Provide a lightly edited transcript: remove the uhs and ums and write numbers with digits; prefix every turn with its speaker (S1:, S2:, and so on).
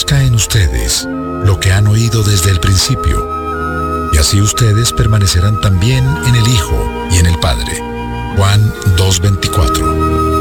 S1: permanezca en ustedes lo que han oído desde el principio, y así ustedes permanecerán también en el Hijo y en el Padre. Juan 2:24.